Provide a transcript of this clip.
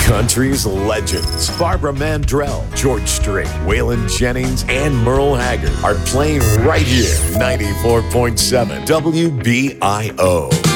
Country's legends, Barbara Mandrell, George Strait, Waylon Jennings, and Merle Haggard are playing right here. 94.7 WBIO.